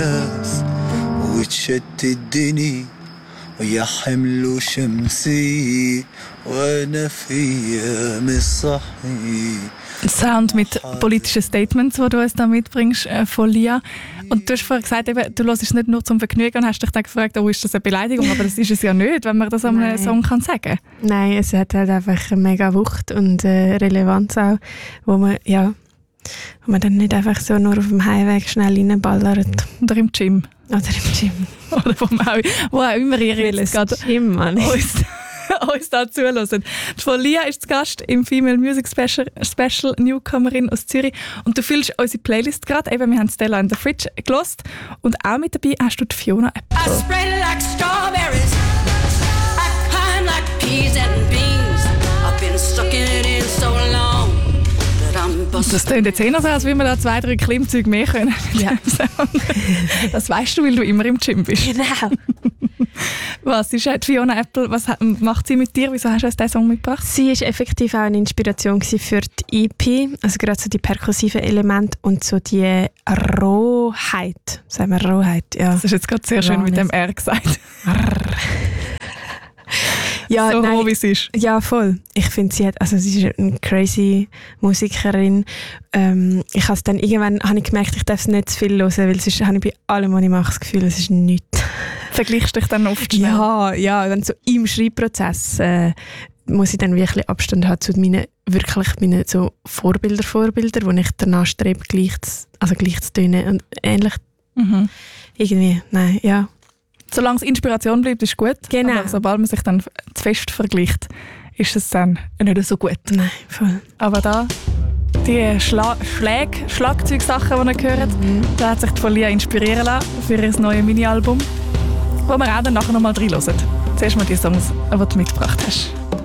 ناس وتشتتني ويا حمل شمسي وانا فيا مش صحي. Sound mit politischen Statements, die du uns da mitbringst, von Lia. Und du hast vorhin gesagt, eben, du hörst es nicht nur zum Vergnügen und hast dich dann gefragt, oh, ist das eine Beleidigung? Aber das ist es ja nicht, wenn man das an einem Song kann sagen. Nein, es hat halt einfach eine mega Wucht und Relevanz auch, wo man dann nicht einfach so nur auf dem Heimweg schnell reinballert. Oder im Gym. Oder im Gym. Oder wo auch immer ihr jetzt gerade Gym, Mann. uns da zuhören. Von Lia ist zu Gast im Female Music Special Newcomerin aus Zürich. Und du fühlst unsere Playlist gerade. Eben, wir haben Stella in the Fridge gehört. Und auch mit dabei hast du die Fiona Apple. I spread like strawberries. I climb like peas and beans. I've been stuck in it in so long. Das klingt jetzt eher so, als wenn wir da 2-3 Klimmzüge mehr können. Ja. Das weißt du, weil du immer im Gym bist. Genau. Was ist Fiona Apple? Was macht sie mit dir? Wieso hast du uns diesen Song mitgebracht? Sie war effektiv auch eine Inspiration für die EP. Also gerade so die perkussiven Elemente und so die Rohheit. Sagen wir Rohheit, ja. Das ist jetzt gerade sehr schön mit dem R gesagt. Ja, so roh, wie sie ist. Ja, voll. Ich finde, sie ist eine crazy Musikerin. Ich habe dann irgendwann gemerkt, ich darf es nicht zu viel hören, weil sonst habe ich bei allem, was ich mache, das Gefühl, es ist nichts. Vergleichst du dich dann oft schnell? Ja, dann so im Schreibprozess muss ich dann wirklich Abstand haben zu meinen so Vorbilder, wo ich danach strebe, gleich zu tönen und ähnlich. Mhm. Irgendwie, nein, ja. Solange es Inspiration bleibt, ist gut. Genau. Aber sobald man sich dann zu fest vergleicht, ist es dann nicht so gut. Nein, voll. Aber da, die Schlagzeugsachen, die ihr hört, da hat sich die Lia inspirieren lassen für ihr neues Mini-Album, wo wir auch dann nachher nochmal reinhören. Zuerst mal die Songs, die du mitgebracht hast.